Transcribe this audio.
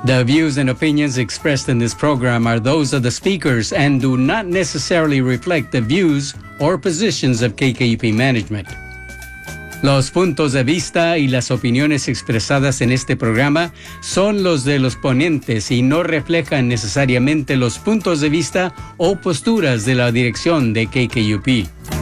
The views and opinions expressed in this program are those of the speakers and do not necessarily reflect the views or positions of KKUP management. Los puntos de vista y las opiniones expresadas en este programa son los de los ponentes y no reflejan necesariamente los puntos de vista o posturas de la dirección de KKUP.